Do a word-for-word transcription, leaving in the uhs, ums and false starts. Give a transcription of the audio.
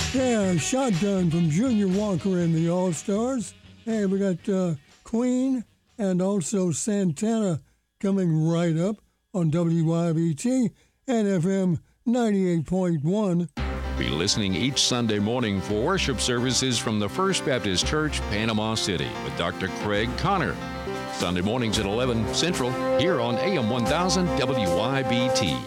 Yeah, Shotgun from Junior Walker and the All-Stars. Hey, we got uh, Queen and also Santana coming right up on W I B T and F M ninety-eight point one. Be listening each Sunday morning for worship services from the First Baptist Church, Panama City, with Doctor Craig Connor. Sunday mornings at eleven Central, here on A M one thousand W I B T.